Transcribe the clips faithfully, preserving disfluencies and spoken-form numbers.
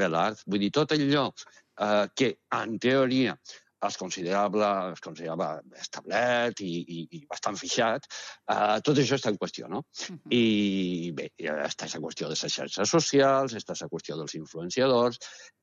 també l'art. Vull dir, tot allò eh, que, en teoria, es considerava, es considerava establert i, i, i bastant fixat, eh, tot això està en qüestió, no? Uh -huh. I bé, està aquesta qüestió de les xarxes socials, està aquesta qüestió dels influenciadors,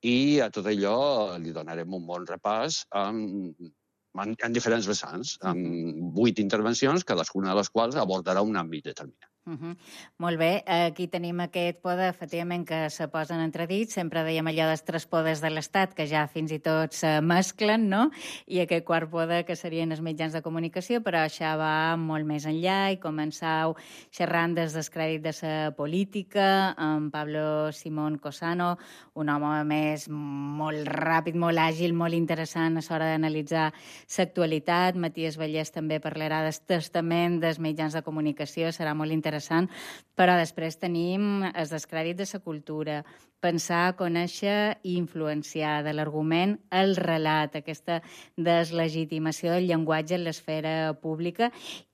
i a tot allò li donarem un bon repàs amb en, en diferents vessants, amb vuit intervencions, cadascuna de les quals abordarà un àmbit determinat. Uh -huh. Molt bé, aquí tenim aquest poder, efectivament, que se posa en entredit. Sempre dèiem allò dels tres poders de l'Estat, que ja fins i tot se mesclen, no? I aquest quart poder, que serien els mitjans de comunicació, però això va molt més enllà i començau xerrant des descrèdit de la política, amb Pablo Simón Cosano, un home més molt ràpid, molt àgil, molt interessant a l'hora d'analitzar l'actualitat. Matías Vallès també parlarà del testament dels mitjans de comunicació, serà molt interessant. Però després tenim el descrèdit de la cultura, pensar, conèixer i influenciar, de l'argument el relat, aquesta deslegitimació del llenguatge en l'esfera pública,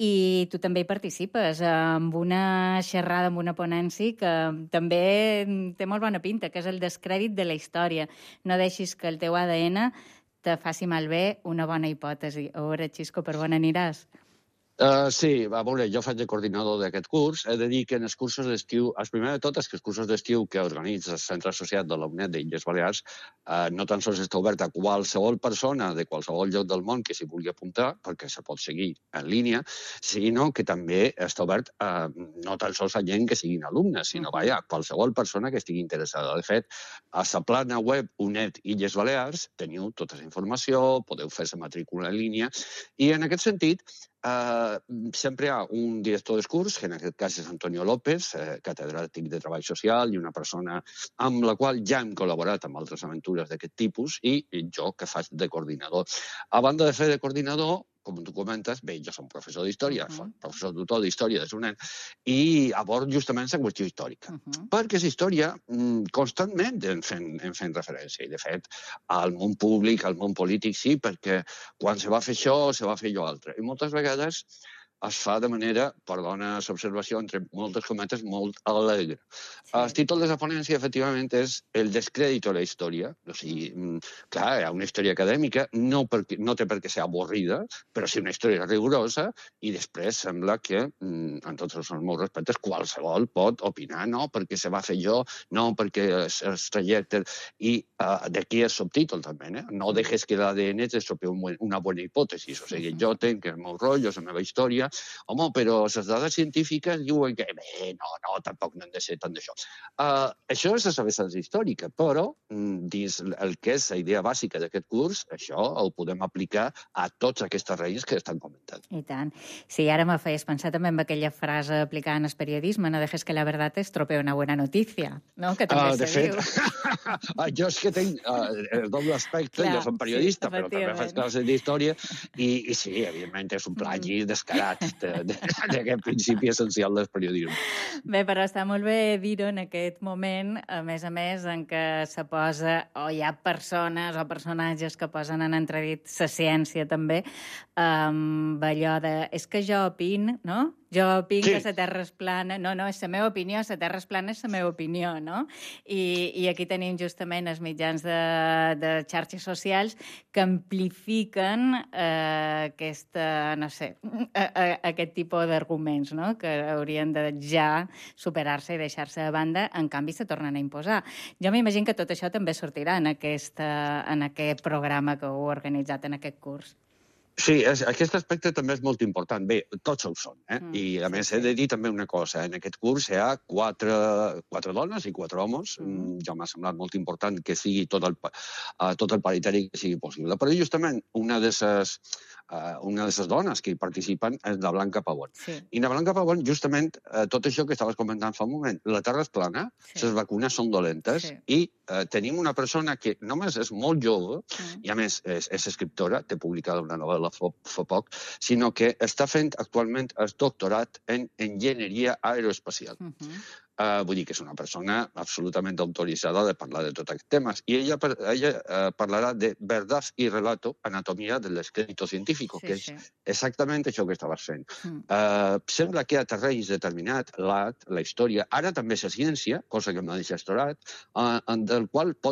i tu també hi participes amb una xerrada, amb una ponència que també té molt bona pinta, que és el descrèdit de la història. No deixis que el teu A D N te faci malbé una bona hipòtesi. A veure, Xisco, per on aniràs? Uh, sí, a veure, jo faig de coordinador d'aquest curs. He de dir que en els cursos d'estiu, el primer de tot és que els cursos d'estiu que organitza el Centre Associat de la UNED d'Illes Balears uh, no tan sols està obert a qualsevol persona de qualsevol lloc del món que s'hi vulgui apuntar, perquè se pot seguir en línia, sinó que també està obert a, no tan sols a gent que siguin alumnes, sinó, vaja, qualsevol persona que estigui interessada. De fet, a la plana web UNED Illes Balears teniu tota la informació, podeu fer la matrícula en línia, i en aquest sentit, Uh, sempre hi ha un director de curs, que en aquest cas és Antonio López, eh, catedràtic de Treball Social, i una persona amb la qual ja hem col·laborat amb altres aventures d'aquest tipus, i jo que faig de coordinador. A banda de fer de coordinador, com tu comentes, bé, jo som professor d'història, uh -huh. professor tutor d'història de SUNED, i abordo justament la qüestió històrica. Uh -huh. Perquè la història constantment en fem, en fem referència, i de fet, al món públic, al món polític, sí, perquè quan se va fer això, se va fer allò altre. I moltes vegades es fa de manera, perdona l'observació, entre moltes cometes, molt alegre. Sí. El títol de la ponència, efectivament, és el descrèdit de la història. O sigui, clar, hi ha una història acadèmica, no, perquè, no té per què ser avorrida, però sí una història rigorosa, i després sembla que, en tots els meus respectes, qualsevol pot opinar, no, perquè se va fer allò, no, perquè es, es trajecte... I uh, d'aquí el subtítol, també, eh? No dejes que l'A D N t'estropei una bona hipòtesi. O sigui, jo tenc el meu rotllo, la meva història. Home, però les dades científiques diuen que bé, no, no, tampoc no han de ser tant d'això. Uh, això és la vessant històrica, però dins el que és la idea bàsica d'aquest curs, això ho podem aplicar a tots aquestes raïns que estan comentant. I tant. Sí, ara me feies pensar també en aquella frase aplicada en el periodisme, no dejes que la verdad te estropee una buena notícia, no? Que també uh, se fet, diu. jo és que tinc uh, el doble aspecte, clar, jo soc periodista, sí, però també faig classes d'història, i, i sí, evidentment, és un plagi mm. descarat d'aquest principi essencial del periodisme. Bé, però està molt bé dir-ho en aquest moment, a més a més, en què se posa, o hi ha persones o personatges que posen en entredit la ciència també, amb allò de, és que jo opino, no? Jo opino sí. que la Terra és plana. No, no, és la meva opinió, la Terra és plana és la meva opinió, no? I, i aquí tenim justament els mitjans de, de xarxes socials que amplifiquen eh, aquesta, no sé, a, a, aquest tipus d'arguments, no? Que haurien de ja superar-se i deixar-se de banda, en canvi se tornen a imposar. Jo m'imagino que tot això també sortirà en, aquesta, en aquest programa que heu organitzat en aquest curs. Sí, és, aquest aspecte també és molt important. Bé, tots ho són, eh? Mm, I, a sí, més, he de dir també una cosa. En aquest curs hi ha quatre, quatre dones i quatre homes. Mm. Ja m'ha semblat molt important que sigui tot el, uh, tot el paritari que sigui possible. Però justament una de les uh, una de les dones que hi participen és la Blanca Pavón. Sí. I la Blanca Pavón, justament, uh, tot això que estaves comentant fa un moment, la Terra és plana, sí. Les vacunes són dolentes, sí. I uh, tenim una persona que només és molt jove, mm. i a més és, és escriptora, té publicada una novel·la Fa, fa poc, sinó que està fent actualment el doctorat en enginyeria aeroespacial. Uh -huh. Uh, vull dir que és una persona absolutament autoritzada de parlar de tots aquests temes. I ella, ella uh, parlarà de verdad y relato, anatomia del escrito científico, sí, que és sí. exactament això que estaves fent. Mm. Uh, sembla que a terrenys determinat, l'art, la història, ara també la ciència, cosa que m'ha deixat estorat, uh, del qual pot